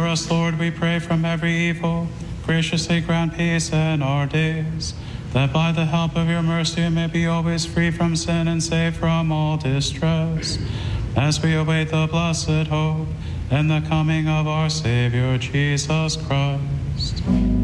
us, Lord, we pray, from every evil. Graciously grant peace in our days, that by the help of your mercy we may be always free from sin and safe from all distress, as we await the blessed hope and the coming of our Savior, Jesus Christ.